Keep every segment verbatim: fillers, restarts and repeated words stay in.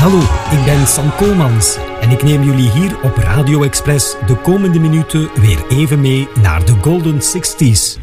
Hallo, ik ben Sam Koolmans en ik neem jullie hier op Radio Express de komende minuten weer even mee naar de Golden zestig's.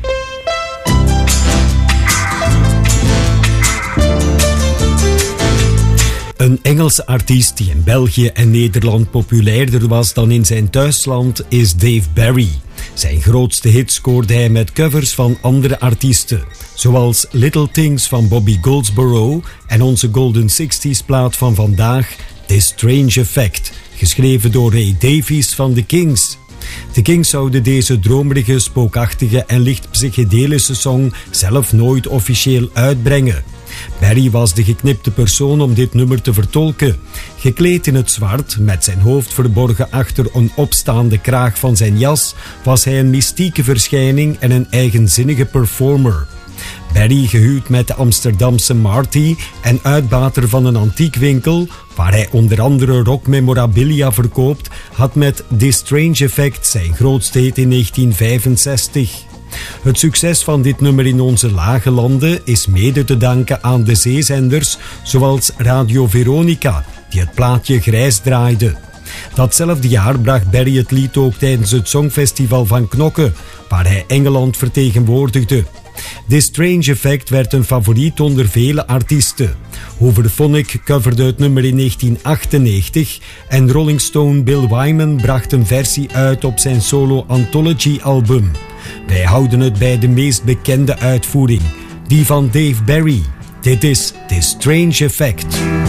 Een Engelse artiest die in België en Nederland populairder was dan in zijn thuisland is Dave Berry. Zijn grootste hit scoorde hij met covers van andere artiesten, zoals Little Things van Bobby Goldsboro en onze Golden zestig's plaat van vandaag, This Strange Effect, geschreven door Ray Davies van The Kings. De Kings zouden deze dromerige, spookachtige en licht psychedelische song zelf nooit officieel uitbrengen. Berry was de geknipte persoon om dit nummer te vertolken. Gekleed in het zwart, met zijn hoofd verborgen achter een opstaande kraag van zijn jas, was hij een mystieke verschijning en een eigenzinnige performer. Berry, gehuwd met de Amsterdamse Marty en uitbater van een antiekwinkel, waar hij onder andere rockmemorabilia verkoopt, had met This Strange Effect zijn grootste hit in negentien vijfenzestig. Het succes van dit nummer in onze lage landen is mede te danken aan de zeezenders zoals Radio Veronica, die het plaatje grijs draaide. Datzelfde jaar bracht Berry het lied ook tijdens het Songfestival van Knokke, waar hij Engeland vertegenwoordigde. This Strange Effect werd een favoriet onder vele artiesten. Hooverphonic coverde het nummer in negentien achtennegentig en Rolling Stone Bill Wyman bracht een versie uit op zijn solo Anthology-album. Wij houden het bij de meest bekende uitvoering, die van Dave Berry. Dit is This Strange Effect.